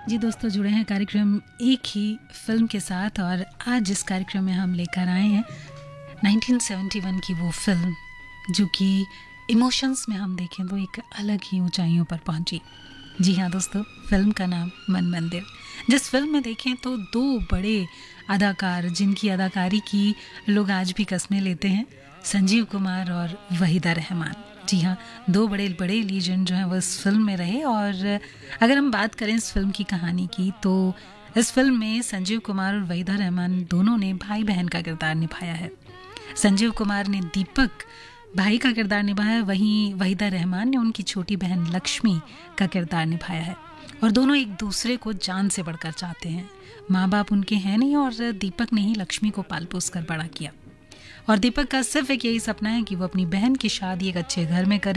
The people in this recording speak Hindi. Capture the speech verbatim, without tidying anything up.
जी दोस्तों, जुड़े हैं कार्यक्रम एक ही फिल्म के साथ और आज इस कार्यक्रम में हम लेकर आए हैं नाइनटीन सेवेंटी वन की वो फिल्म जो कि इमोशंस में हम देखें तो एक अलग ही ऊंचाइयों पर पहुंची। जी हाँ दोस्तों, फिल्म का नाम मन मंदिर। जिस फिल्म में देखें तो दो बड़े अदाकार जिनकी अदाकारी की लोग आज भी कस्में लेते हैं, संजीव कुमार और वहीदा रहमान। जी हाँ, दो बड़े बड़े लीजेंड जो हैं वो इस फिल्म में रहे। और अगर हम बात करें इस फिल्म की कहानी की तो इस फिल्म में संजीव कुमार और वहीदा रहमान दोनों ने भाई बहन का किरदार निभाया है। संजीव कुमार ने दीपक भाई का किरदार निभाया, वहीं वहीदा रहमान ने उनकी छोटी बहन लक्ष्मी का किरदार निभाया है। और दोनों एक दूसरे को जान से बढ़कर चाहते हैं। माँ बाप उनके हैं नहीं और दीपक ने ही लक्ष्मी को पाल पोस कर बड़ा किया। और दीपक का सिर्फ एक यही सपना है कि वो अपनी बहन की शादी एक अच्छे घर में करे